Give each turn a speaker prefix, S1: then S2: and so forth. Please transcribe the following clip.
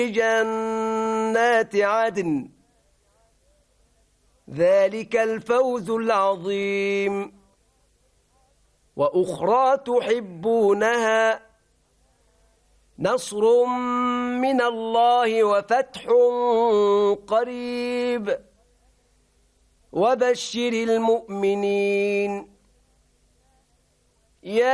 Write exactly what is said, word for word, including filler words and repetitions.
S1: جنات عدن ذلك الفوز العظيم وأخرى تحبونها نصر من الله وفتح قريب وبشر المؤمنين. يا